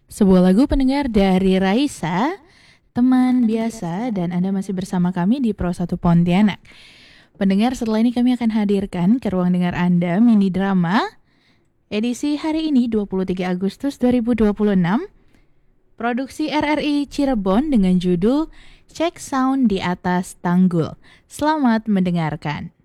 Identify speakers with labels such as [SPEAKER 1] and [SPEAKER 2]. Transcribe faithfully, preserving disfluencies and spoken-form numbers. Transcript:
[SPEAKER 1] Sebuah lagu pendengar dari Raisa, teman biasa, dan Anda masih bersama kami di Pro satu Pontianak. Pendengar, setelah ini kami akan hadirkan ke ruang dengar Anda mini drama edisi hari ini dua puluh tiga Agustus dua ribu dua puluh enam, produksi R R I Cirebon dengan judul Cek Sound di Atas Tanggul. Selamat mendengarkan.